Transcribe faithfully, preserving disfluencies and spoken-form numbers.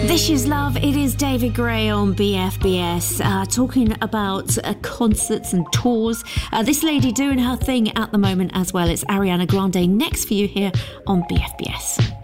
This is Love. It is David Gray on B F B S, uh, talking about uh, concerts and tours. Uh, this lady doing her thing at the moment as well. It's Ariana Grande next for you here on B F B S.